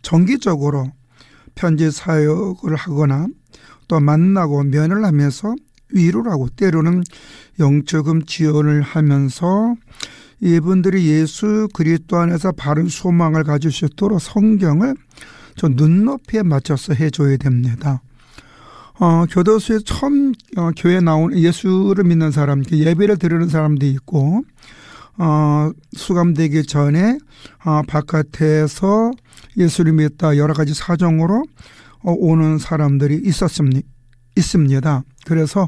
정기적으로 편지 사역을 하거나 또 만나고 면을 하면서 위로를 하고 때로는 영적인 지원을 하면서 이분들이 예수 그리스도 안에서 바른 소망을 가질 수 있도록 성경을 좀 눈높이에 맞춰서 해줘야 됩니다. 교도소에 처음 교회에 나온 예수를 믿는 사람, 예배를 드리는 사람도 있고 수감되기 전에 바깥에서 예수를 믿다 여러 가지 사정으로 오는 사람들이 있습니다. 그래서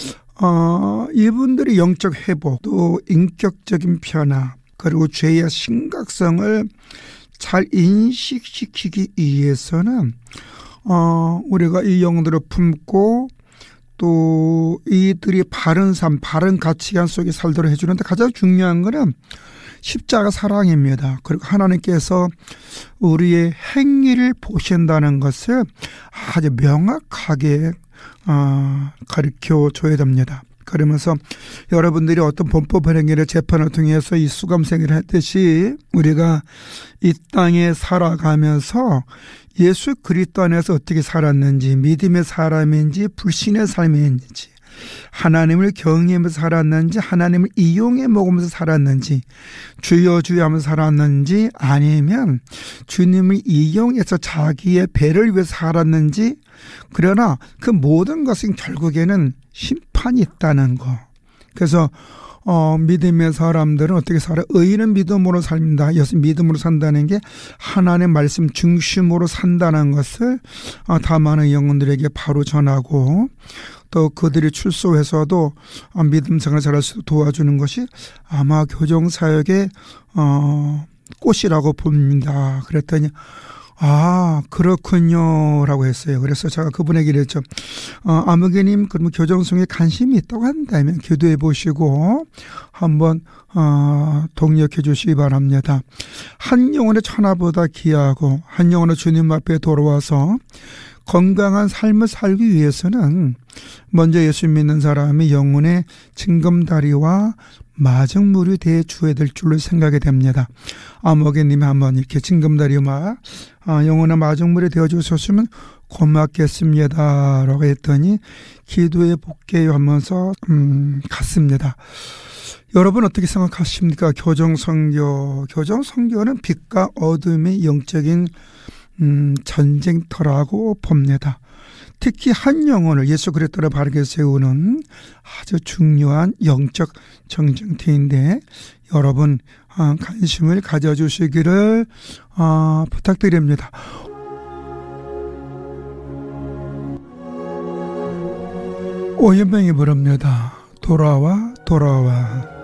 이분들이 영적 회복 또 인격적인 변화 그리고 죄의 심각성을 잘 인식시키기 위해서는 우리가 이 영들을 품고 또 이들이 바른 삶, 바른 가치관 속에 살도록 해주는데 가장 중요한 것은 십자가 사랑입니다. 그리고 하나님께서 우리의 행위를 보신다는 것을 아주 명확하게 가르쳐 줘야 됩니다. 그러면서 여러분들이 어떤 범법 행위를 재판을 통해서 이 수감생활을 했듯이 우리가 이 땅에 살아가면서 예수 그리스도 안에서 어떻게 살았는지, 믿음의 사람인지 불신의 삶인지, 하나님을 경외하면서 살았는지, 하나님을 이용해 먹으면서 살았는지, 주여 주여 하면서 살았는지, 아니면 주님을 이용해서 자기의 배를 위해서 살았는지. 그러나 그 모든 것은 결국에는 심판이 있다는 거. 그래서 믿음의 사람들은 어떻게 살아요? 의인은 믿음으로 삽니다. 여기서 믿음으로 산다는 게 하나님의 말씀 중심으로 산다는 것을 다 많은 영혼들에게 바로 전하고 또 그들이 출소해서도 믿음 생활을 잘할 수 있도록 도와주는 것이 아마 교정사역의 꽃이라고 봅니다. 그랬더니 그렇군요 라고 했어요. 그래서 제가 그분에게 그랬죠. 아무개님 그러면 교정성에 관심이 있다고 한다면 기도해 보시고 한번 동력해 주시기 바랍니다. 한 영혼의 천하보다 귀하고 한 영혼의 주님 앞에 돌아와서 건강한 삶을 살기 위해서는 먼저 예수 믿는 사람이 영혼의 징검다리와 마중물이 되어 주어야 될 줄로 생각이 됩니다. 아무개님이 한번 이렇게 징검다리와 영혼의 마중물이 되어 주셨으면 고맙겠습니다 라고 했더니 기도해 볼게요 하면서 갔습니다. 여러분 어떻게 생각하십니까? 교정선교는 빛과 어둠의 영적인 전쟁터라고 봅니다. 특히 한 영혼을 예수 그리스도를 바르게 세우는 아주 중요한 영적 전쟁터인데 여러분 관심을 가져주시기를 부탁드립니다. 오연병이 부릅니다. 돌아와 돌아와.